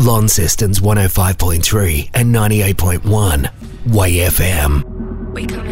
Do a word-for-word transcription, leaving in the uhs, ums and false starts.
Launceston's one oh five point three and ninety-eight point one. Way F M. We come